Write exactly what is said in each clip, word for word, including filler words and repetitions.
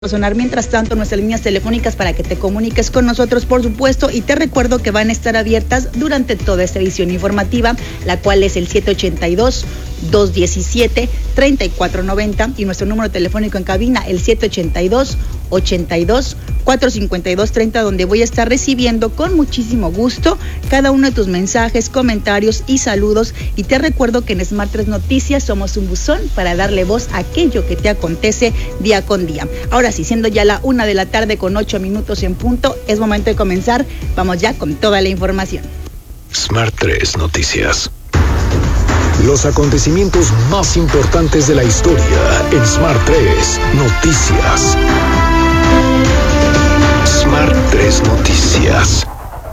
sonar mientras tanto nuestras líneas telefónicas para que te comuniques con nosotros, por supuesto, y te recuerdo que van a estar abiertas durante toda esta edición informativa, la cual es el siete ocho dos, dos uno siete, tres cuatro nueve cero y nuestro número telefónico en cabina, el siete ocho dos, ocho dos, cuatro cinco dos tres cero, donde voy a estar recibiendo con muchísimo gusto cada uno de tus mensajes, comentarios y saludos. Y te recuerdo que en Smart tres Noticias somos un buzón para darle voz a aquello que te acontece día con día. Ahora sí, siendo ya la una de la tarde con ocho minutos en punto, es momento de comenzar. Vamos ya con toda la información. Smart tres Noticias. Los acontecimientos más importantes de la historia en Smart tres Noticias. Smart tres Noticias.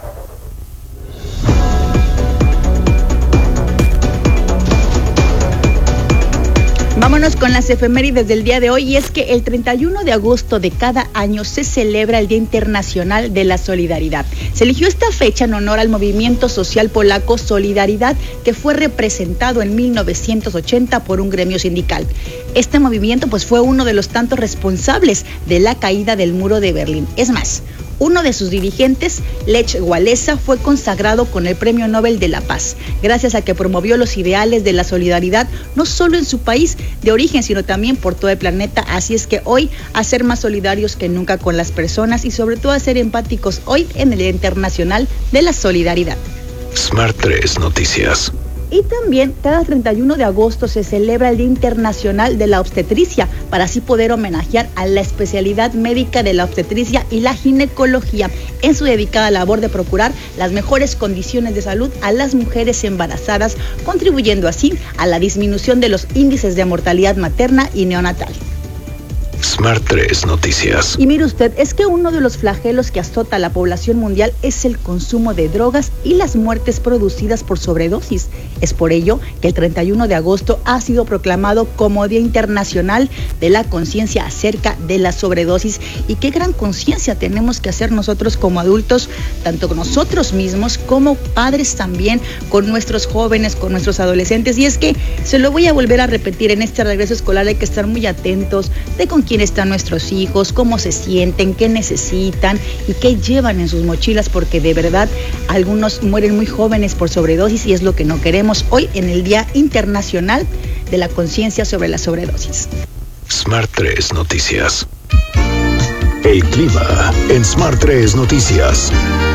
Vámonos con las efemérides del día de hoy, y es que el treinta y uno de agosto de cada año se celebra el Día Internacional de la Solidaridad. Se eligió esta fecha en honor al movimiento social polaco Solidaridad, que fue representado en mil novecientos ochenta por un gremio sindical. Este movimiento pues fue uno de los tantos responsables de la caída del muro de Berlín. Es más, uno de sus dirigentes, Lech Walesa, fue consagrado con el Premio Nobel de la Paz, gracias a que promovió los ideales de la solidaridad, no solo en su país de origen, sino también por todo el planeta. Así es que hoy, a ser más solidarios que nunca con las personas y sobre todo a ser empáticos hoy en el Día Internacional de la Solidaridad. Smart tres Noticias. Y también cada treinta y uno de agosto se celebra el Día Internacional de la Obstetricia, para así poder homenajear a la especialidad médica de la obstetricia y la ginecología en su dedicada labor de procurar las mejores condiciones de salud a las mujeres embarazadas, contribuyendo así a la disminución de los índices de mortalidad materna y neonatal. Smart tres Noticias. Y mire usted, es que uno de los flagelos que azota a la población mundial es el consumo de drogas y las muertes producidas por sobredosis. Es por ello que el treinta y uno de agosto ha sido proclamado como Día Internacional de la Conciencia acerca de la sobredosis. Y qué gran conciencia tenemos que hacer nosotros como adultos, tanto nosotros mismos como padres también, con nuestros jóvenes, con nuestros adolescentes. Y es que se lo voy a volver a repetir, en este regreso escolar hay que estar muy atentos de con quién están nuestros hijos, cómo se sienten, qué necesitan y qué llevan en sus mochilas, porque de verdad algunos mueren muy jóvenes por sobredosis y es lo que no queremos hoy en el Día Internacional de la Conciencia sobre la Sobredosis. Smart tres Noticias. El clima en Smart tres Noticias.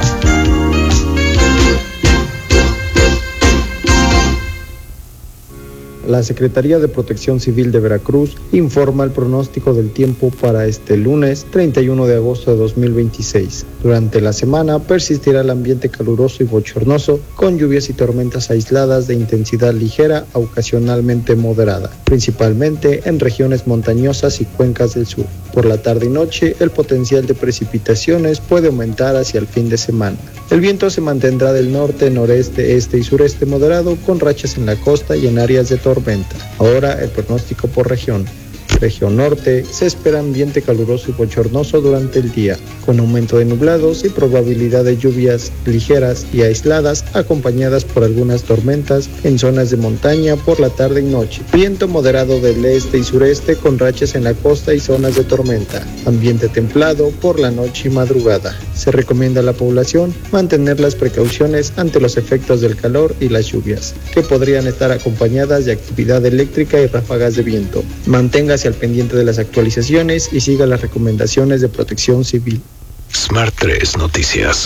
La Secretaría de Protección Civil de Veracruz informa el pronóstico del tiempo para este lunes treinta y uno de agosto de dos mil veintiséis. Durante la semana persistirá el ambiente caluroso y bochornoso, con lluvias y tormentas aisladas de intensidad ligera a ocasionalmente moderada, principalmente en regiones montañosas y cuencas del sur. Por la tarde y noche, el potencial de precipitaciones puede aumentar hacia el fin de semana. El viento se mantendrá del norte, noreste, este y sureste moderado, con rachas en la costa y en áreas de tormenta. Ahora el pronóstico por región. Región norte, se espera ambiente caluroso y bochornoso durante el día, con aumento de nublados y probabilidad de lluvias ligeras y aisladas, acompañadas por algunas tormentas en zonas de montaña por la tarde y noche. Viento moderado del este y sureste, con rachas en la costa y zonas de tormenta. Ambiente templado por la noche y madrugada. Se recomienda a la población mantener las precauciones ante los efectos del calor y las lluvias, que podrían estar acompañadas de actividad eléctrica y ráfagas de viento. Manténgase al pendiente de las actualizaciones y siga las recomendaciones de Protección Civil. Smart tres Noticias.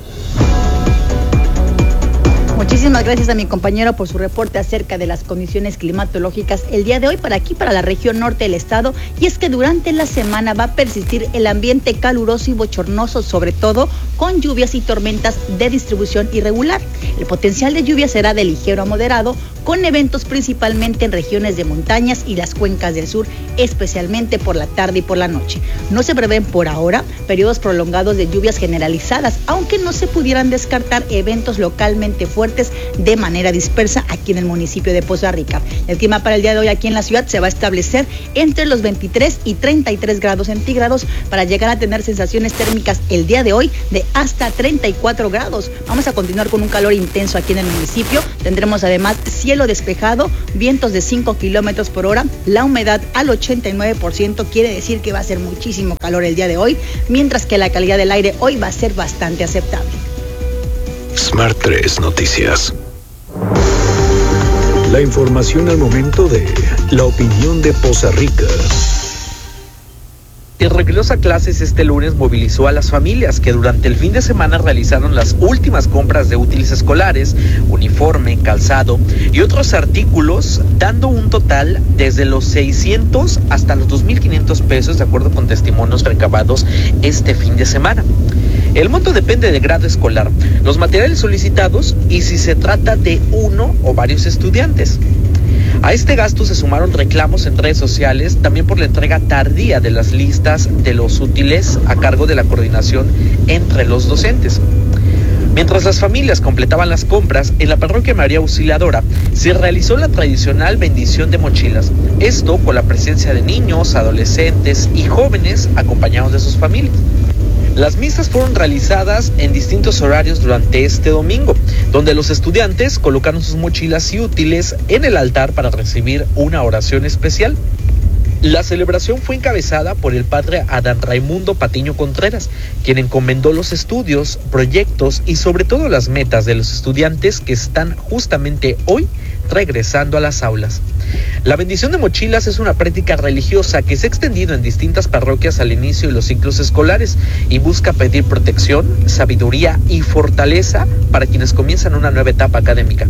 Muchísimas gracias a mi compañero por su reporte acerca de las condiciones climatológicas el día de hoy para aquí, para la región norte del estado. Y es que durante la semana va a persistir el ambiente caluroso y bochornoso, sobre todo con lluvias y tormentas de distribución irregular. El potencial de lluvia será de ligero a moderado, con eventos principalmente en regiones de montañas y las cuencas del sur, especialmente por la tarde y por la noche. No se prevén por ahora periodos prolongados de lluvias generalizadas, aunque no se pudieran descartar eventos localmente fuertes fuertes de manera dispersa aquí en el municipio de Poza Rica. El clima para el día de hoy aquí en la ciudad se va a establecer entre los veintitrés y treinta y tres grados centígrados para llegar a tener sensaciones térmicas el día de hoy de hasta treinta y cuatro grados. Vamos a continuar con un calor intenso aquí en el municipio. Tendremos además cielo despejado, vientos de cinco kilómetros por hora, la humedad al ochenta y nueve por ciento, quiere decir que va a ser muchísimo calor el día de hoy, mientras que la calidad del aire hoy va a ser bastante aceptable. Smart tres Noticias. La información al momento de la opinión de Poza Rica. El regreso a clases este lunes movilizó a las familias que durante el fin de semana realizaron las últimas compras de útiles escolares, uniforme, calzado y otros artículos, dando un total desde los seiscientos hasta los dos mil quinientos pesos, de acuerdo con testimonios recabados este fin de semana. El monto depende del grado escolar, los materiales solicitados y si se trata de uno o varios estudiantes. A este gasto se sumaron reclamos en redes sociales, también por la entrega tardía de las listas de los útiles a cargo de la coordinación entre los docentes. Mientras las familias completaban las compras, en la parroquia María Auxiliadora se realizó la tradicional bendición de mochilas. Esto con la presencia de niños, adolescentes y jóvenes acompañados de sus familias. Las misas fueron realizadas en distintos horarios durante este domingo, donde los estudiantes colocaron sus mochilas y útiles en el altar para recibir una oración especial. La celebración fue encabezada por el padre Adán Raimundo Patiño Contreras, quien encomendó los estudios, proyectos y sobre todo las metas de los estudiantes que están justamente hoy regresando a las aulas. La bendición de mochilas es una práctica religiosa que se ha extendido en distintas parroquias al inicio de los ciclos escolares y busca pedir protección, sabiduría y fortaleza para quienes comienzan una nueva etapa académica.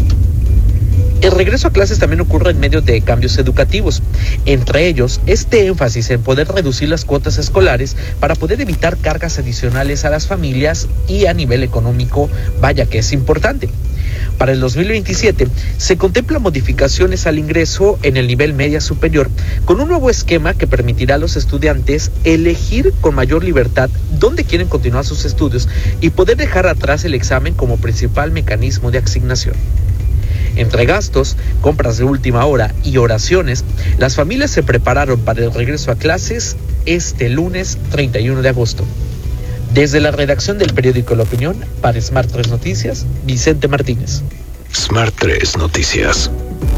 El regreso a clases también ocurre en medio de cambios educativos, entre ellos este énfasis en poder reducir las cuotas escolares para poder evitar cargas adicionales a las familias y a nivel económico, vaya que es importante. Para el dos mil veintisiete se contempla modificaciones al ingreso en el nivel media superior, con un nuevo esquema que permitirá a los estudiantes elegir con mayor libertad dónde quieren continuar sus estudios y poder dejar atrás el examen como principal mecanismo de asignación. Entre gastos, compras de última hora y oraciones, las familias se prepararon para el regreso a clases este lunes treinta y uno de agosto. Desde la redacción del periódico La Opinión, para Smart tres Noticias, Vicente Martínez. Smart tres Noticias.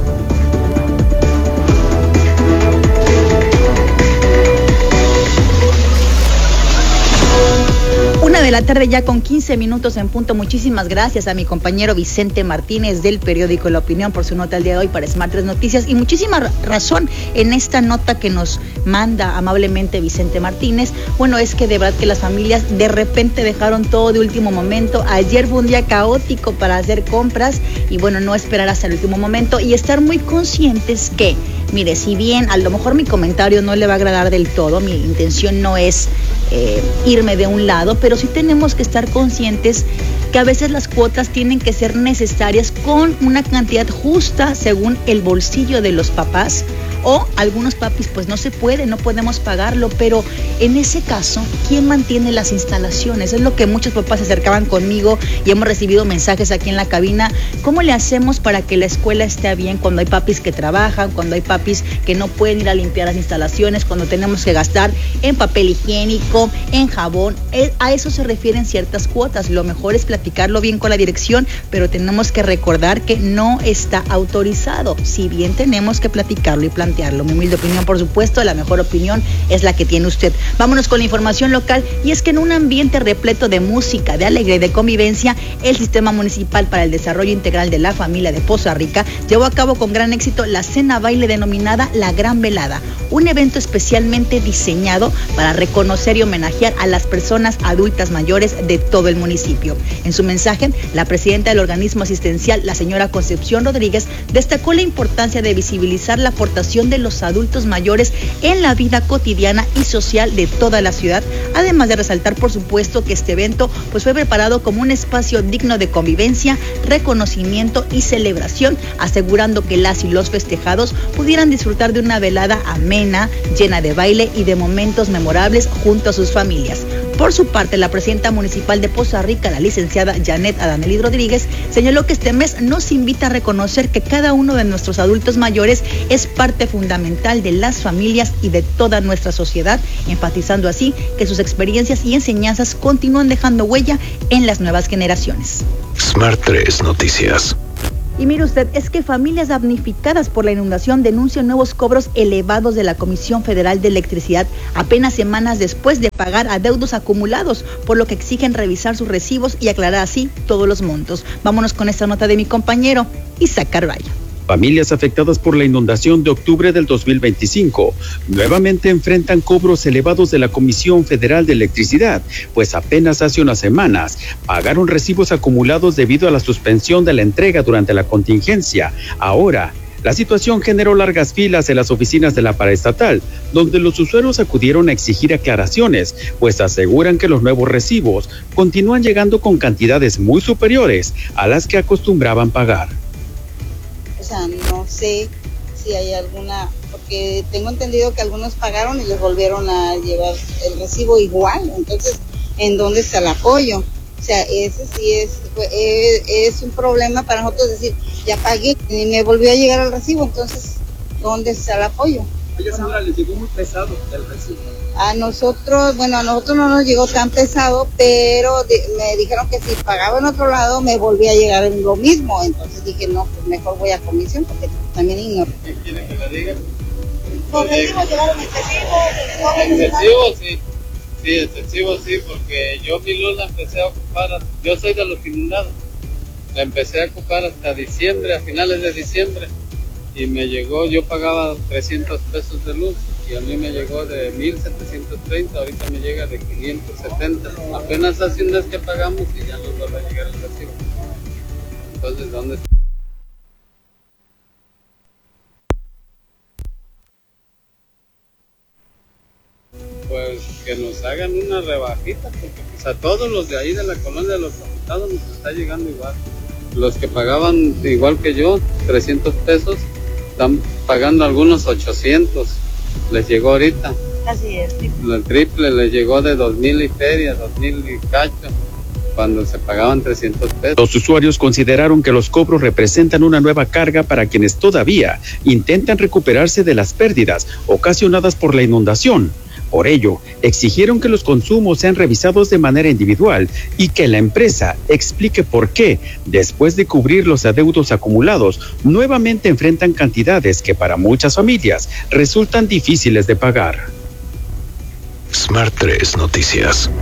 Una de la tarde ya con quince minutos en punto. Muchísimas gracias a mi compañero Vicente Martínez del periódico La Opinión por su nota el día de hoy para Smart tres Noticias, y muchísima razón en esta nota que nos manda amablemente Vicente Martínez. Bueno, es que de verdad que las familias de repente dejaron todo de último momento. Ayer fue un día caótico para hacer compras y bueno, no esperar hasta el último momento y estar muy conscientes que, mire, si bien a lo mejor mi comentario no le va a agradar del todo, mi intención no es eh, irme de un lado, pero sí tenemos que estar conscientes que a veces las cuotas tienen que ser necesarias con una cantidad justa según el bolsillo de los papás, o algunos papis pues no se puede, no podemos pagarlo, pero en ese caso, ¿quién mantiene las instalaciones? Es lo que muchos papás se acercaban conmigo y hemos recibido mensajes aquí en la cabina. ¿Cómo le hacemos para que la escuela esté bien cuando hay papis que trabajan, cuando hay papis que no pueden ir a limpiar las instalaciones, cuando tenemos que gastar en papel higiénico, en jabón? A eso se refieren ciertas cuotas. Lo mejor es platicarlo bien con la dirección, pero tenemos que recordar que no está autorizado, si bien tenemos que platicarlo y plantearlo. Mi humilde opinión, por supuesto, la mejor opinión es la que tiene usted. Vámonos con la información local, y es que en un ambiente repleto de música, de alegría y de convivencia, el Sistema Municipal para el Desarrollo Integral de la Familia de Poza Rica llevó a cabo con gran éxito la cena baile denominada La Gran Velada, un evento especialmente diseñado para reconocer y homenajear a las personas adultas mayores de todo el municipio. En su mensaje, la presidenta del organismo asistencial, la señora Concepción Rodríguez, destacó la importancia de visibilizar la aportación de los adultos mayores en la vida cotidiana y social de toda la ciudad, además de resaltar, por supuesto, que este evento pues fue preparado como un espacio digno de convivencia, reconocimiento y celebración, asegurando que las y los festejados pudieran disfrutar de una velada amena, llena de baile y de momentos memorables junto a sus familias. Por su parte, la presidenta municipal de Poza Rica, la licenciada Janet Adaneli Rodríguez, señaló que este mes nos invita a reconocer que cada uno de nuestros adultos mayores es parte fundamental de las familias y de toda nuestra sociedad, enfatizando así que sus experiencias y enseñanzas continúan dejando huella en las nuevas generaciones. Smart tres Noticias. Y mire usted, es que familias damnificadas por la inundación denuncian nuevos cobros elevados de la Comisión Federal de Electricidad apenas semanas después de pagar adeudos acumulados, por lo que exigen revisar sus recibos y aclarar así todos los montos. Vámonos con esta nota de mi compañero Isaac Carballo. Familias afectadas por la inundación de octubre del dos mil veinticinco nuevamente enfrentan cobros elevados de la Comisión Federal de Electricidad, pues apenas hace unas semanas pagaron recibos acumulados debido a la suspensión de la entrega durante la contingencia. Ahora, la situación generó largas filas en las oficinas de la paraestatal, donde los usuarios acudieron a exigir aclaraciones, pues aseguran que los nuevos recibos continúan llegando con cantidades muy superiores a las que acostumbraban pagar. O sea, no sé si hay alguna, porque tengo entendido que algunos pagaron y les volvieron a llevar el recibo igual, entonces, ¿en dónde está el apoyo? O sea, ese sí es, es, es un problema para nosotros decir, ya pagué y me volvió a llegar el recibo, entonces, ¿dónde está el apoyo? Oye, Sandra, les llegó muy pesado el recibo. A nosotros, bueno, a nosotros no nos llegó tan pesado, pero de, me dijeron que si pagaba en otro lado me volvía a llegar en lo mismo, entonces dije, no, pues mejor voy a comisión porque también ignoro. ¿Quién quiere que le diga? ¿Los recibos llegaron excesivos? Excesivo, sí. Sí, excesivo, sí, porque yo mi luz la empecé a ocupar, yo soy de los inundados, la empecé a ocupar hasta diciembre, a finales de diciembre, y me llegó, yo pagaba trescientos pesos de luz, y a mí me llegó de mil setecientos treinta, ahorita me llega de quinientos setenta, apenas hace un mes que pagamos y ya nos vuelve a llegar el recibo. Entonces, ¿dónde está? Pues que nos hagan una rebajita, porque pues, a todos los de ahí de la colonia de los afectados nos está llegando igual. Los que pagaban igual que yo, trescientos pesos, están pagando algunos ochocientos, les llegó ahorita. Así es. El triple les llegó de dos mil y feria, dos mil y cacho, cuando se pagaban trescientos pesos. Los usuarios consideraron que los cobros representan una nueva carga para quienes todavía intentan recuperarse de las pérdidas ocasionadas por la inundación. Por ello, exigieron que los consumos sean revisados de manera individual y que la empresa explique por qué, después de cubrir los adeudos acumulados, nuevamente enfrentan cantidades que para muchas familias resultan difíciles de pagar. Smart tres Noticias.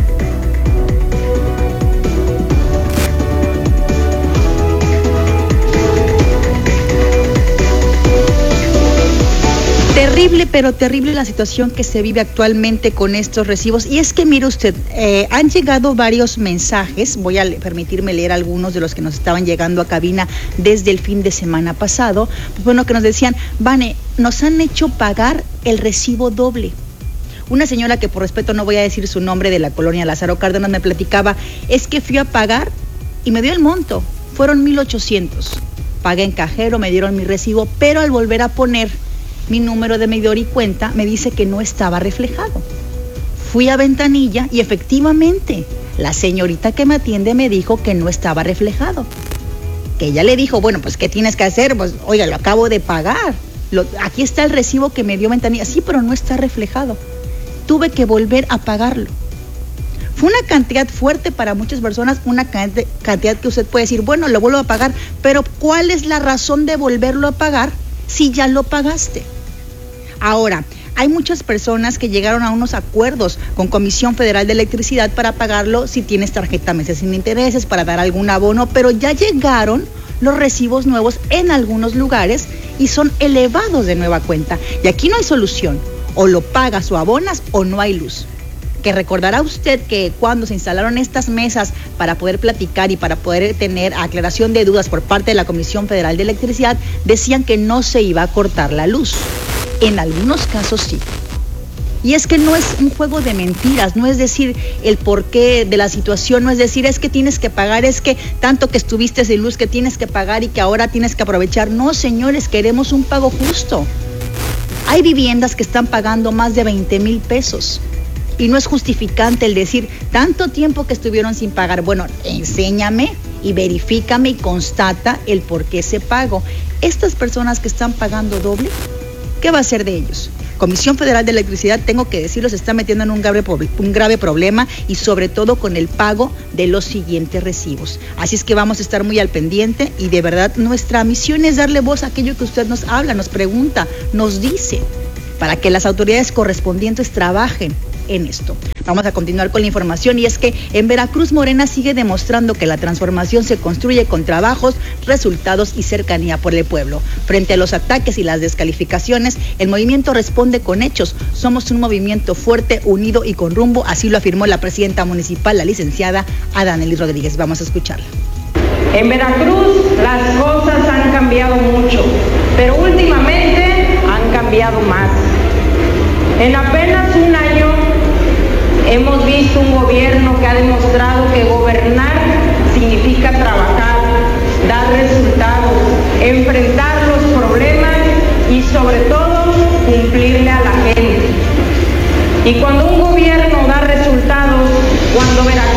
Terrible, pero terrible la situación que se vive actualmente con estos recibos. Y es que, mire usted, eh, han llegado varios mensajes, voy a le- permitirme leer algunos de los que nos estaban llegando a cabina desde el fin de semana pasado. Pues bueno, que nos decían, Vane, nos han hecho pagar el recibo doble. Una señora que por respeto no voy a decir su nombre, de la colonia Lázaro Cárdenas, me platicaba, es que fui a pagar y me dio el monto, fueron mil ochocientos. Pagué en cajero, me dieron mi recibo, pero al volver a poner mi número de medidor y cuenta, me dice que no estaba reflejado. Fui a ventanilla y efectivamente la señorita que me atiende me dijo que no estaba reflejado. Que ella le dijo, bueno, pues ¿qué tienes que hacer? Pues oiga, lo acabo de pagar. Lo, aquí está el recibo que me dio ventanilla. Sí, pero no está reflejado. Tuve que volver a pagarlo. Fue una cantidad fuerte para muchas personas, una cantidad que usted puede decir, bueno, lo vuelvo a pagar, pero ¿cuál es la razón de volverlo a pagar si ya lo pagaste? Ahora, hay muchas personas que llegaron a unos acuerdos con Comisión Federal de Electricidad para pagarlo si tienes tarjeta meses sin intereses, para dar algún abono, pero ya llegaron los recibos nuevos en algunos lugares y son elevados de nueva cuenta. Y aquí no hay solución, o lo pagas o abonas o no hay luz. Que recordará usted que cuando se instalaron estas mesas para poder platicar y para poder tener aclaración de dudas por parte de la Comisión Federal de Electricidad, decían que no se iba a cortar la luz. En algunos casos sí. Y es que no es un juego de mentiras, no es decir el porqué de la situación, no es decir es que tienes que pagar, es que tanto que estuviste sin luz que tienes que pagar y que ahora tienes que aprovechar. No, señores, queremos un pago justo. Hay viviendas que están pagando más de veinte mil pesos. Y no es justificante el decir tanto tiempo que estuvieron sin pagar. Bueno, enséñame y verifícame y constata el por qué se pagó. Estas personas que están pagando doble, ¿qué va a hacer de ellos? Comisión Federal de Electricidad, tengo que decirlo, se está metiendo en un grave, un grave problema y sobre todo con el pago de los siguientes recibos. Así es que vamos a estar muy al pendiente y de verdad nuestra misión es darle voz a aquello que usted nos habla, nos pregunta, nos dice, para que las autoridades correspondientes trabajen en esto. Vamos a continuar con la información y es que en Veracruz Morena sigue demostrando que la transformación se construye con trabajos, resultados y cercanía por el pueblo. Frente a los ataques y las descalificaciones, el movimiento responde con hechos. Somos un movimiento fuerte, unido y con rumbo, así lo afirmó la presidenta municipal, la licenciada Adanelis Rodríguez. Vamos a escucharla. En Veracruz las cosas han cambiado mucho, pero últimamente han cambiado más. En apenas un año hemos visto un gobierno que ha demostrado que gobernar significa trabajar, dar resultados, enfrentar los problemas y sobre todo cumplirle a la gente. Y cuando un gobierno da resultados, cuando Veracruz